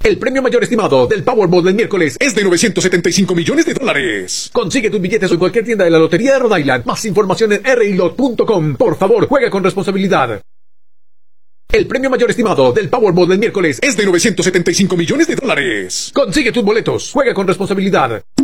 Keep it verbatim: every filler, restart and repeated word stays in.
El premio mayor estimado del Powerball del miércoles es de novecientos setenta y cinco millones de dólares. Consigue tus billetes en cualquier tienda de la Lotería de Rhode Island. Más información en r i lot punto com. Por favor, juega con responsabilidad. El premio mayor estimado del Powerball del miércoles es de novecientos setenta y cinco millones de dólares. Consigue tus boletos. Juega con responsabilidad.